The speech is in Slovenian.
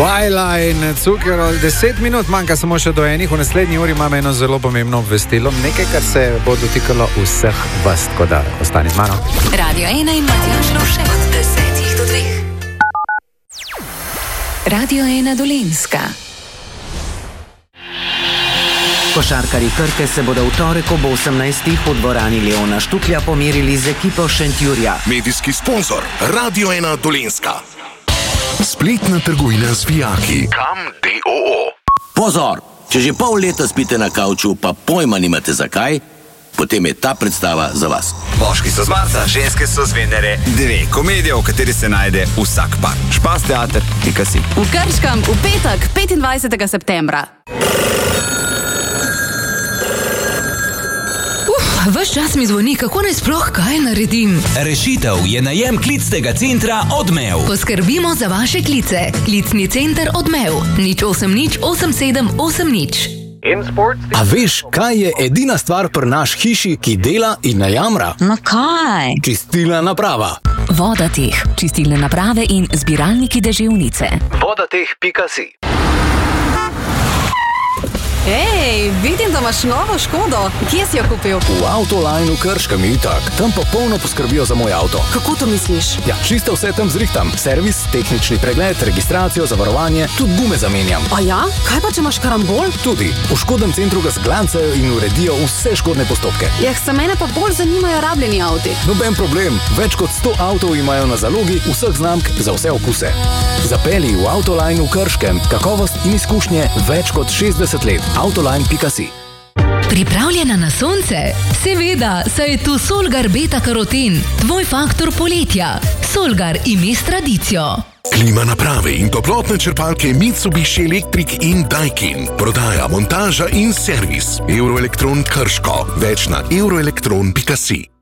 Vajla in Cukerol, 10 minut manjka samo še do enih. V naslednji uri imam eno zelo pomembno obvestilo, nekaj, kar se bo dotikalo vseh vas, tako da ostani z mano. Radio 1 in Matjaž Lovšek od 10 do 2. Radio 1 Dolenjska. Košarkarji Krke se bodo v torek ob 18. v dvorani Leona Štuklja pomerili z ekipo Šentjurja. Medijski sponzor Radio 1 Dolenjska. Spletna trgovina z vijaki. Kam DOO. Pozor! Če že pol leta spite na kavču, pa pojma nimate zakaj, potem je ta predstava za vas. Moški so z Marsa, ženske so z Venere. 2 komedije, v kateri se najde vsak par. Špas teater, si. V Krškem v petek, 25. septembra. Ves čas mi zvoni, kako naj sploh kaj naredim. Rešitev je najem klicnega centra Odmev. Poskrbimo za vaše klice. Klicni center Odmev. 080 87 80. A veš, kaj je edina stvar pri naš hiši, ki dela in ne jamra? No kaj? Čistilna naprava. Vodateh, čistilne naprave in zbiralniki deževnice. Vodateh.si. Ej, vidim, da imaš novo Škodo. Kje si jo kupil? V Autolineu Krškem itak. Tam pa polno poskrbijo za moj avto. Kako to misliš? Ja, čisto vse tam zrihtam. Servis, tehnični pregled, registracijo, zavarovanje, tudi gume zamenjam. A ja? Kaj pa, če imaš karambol? Tudi. V Škodnem centru ga zglancajo in uredijo vse škodne postopke. Se mene pa bolj zanimajo rabljeni avti. Noben problem. Več kot 100 avtov imajo na zalogi vseh znamk za vse okuse. Zapelji v Autolineu Krškem. Kakovost in izkušnje več kot 60 let. Autoline.si. Pripravljena na sonce? Seveda, saj je tu Solgar Beta Karoten, tvoj faktor poletja. Solgar ime s tradicijo. Klima naprave in toplotne črpalke Mitsubishi Electric in Daikin. Prodaja, montaža in servis. Euroelektron Krško. Več na euroelektron.si.